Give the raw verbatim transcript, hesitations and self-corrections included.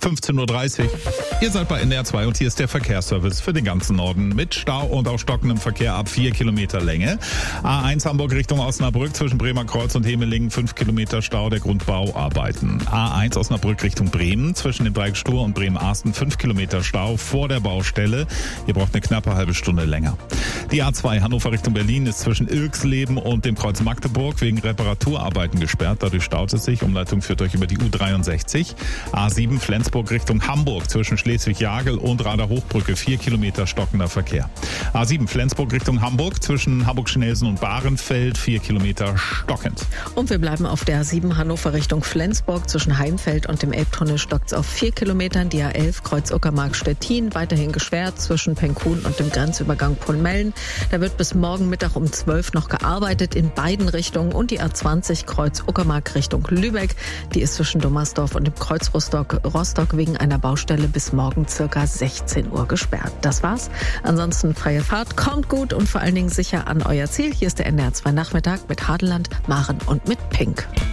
fünfzehn Uhr dreißig. Ihr seid bei N D R zwei und hier ist der Verkehrsservice für den ganzen Norden mit Stau und auch stockendem Verkehr ab vier Kilometer Länge. A eins Hamburg Richtung Osnabrück zwischen Bremer Kreuz und Hemelingen fünf Kilometer Stau der Grundbauarbeiten. A eins Osnabrück Richtung Bremen zwischen dem Dreieck Stur und Bremen-Arsten fünf Kilometer Stau vor der Baustelle. Ihr braucht eine knappe halbe Stunde länger. Die A zwei Hannover Richtung Berlin ist zwischen Ilksleben und dem Kreuz Magdeburg wegen Reparaturarbeiten gesperrt. Dadurch staut es sich. Umleitung führt euch über die U dreiundsechzig. A sieben Flensburg Richtung Hamburg zwischen Schleswig-Jagel und Rader-Hochbrücke vier Kilometer stockender Verkehr. A sieben Flensburg Richtung Hamburg zwischen Hamburg-Schnelsen und Bahrenfeld vier Kilometer stockend. Und wir bleiben auf der A sieben Hannover Richtung Flensburg zwischen Heimfeld und dem Elbtunnel stockt es auf vier Kilometern. Die A elf Kreuz Uckermark-Stettin weiterhin gesperrt zwischen Penkhuhn und dem Grenzübergang Pohlmellen. Da wird bis morgen Mittag um zwölf noch gearbeitet in beiden Richtungen. Und die A zwanzig Kreuz Uckermark Richtung Lübeck, die ist zwischen Dommersdorf und dem Kreuz Rostock, Rostock wegen einer Baustelle bis morgen circa sechzehn Uhr gesperrt. Das war's. Ansonsten freie Fahrt, kommt gut und vor allen Dingen sicher an euer Ziel. Hier ist der N D R zwei Nachmittag mit Hadeland, Maren und mit Pink.